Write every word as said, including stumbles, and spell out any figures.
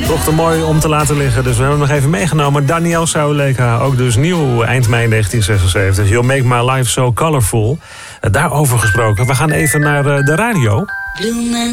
Toch te mooi om te laten liggen, dus we hebben hem nog even meegenomen. Daniel Sauleka, ook dus nieuw eind mei negentien zesenzeventig. You Make My Life So Colorful. Daarover gesproken, we gaan even naar de radio.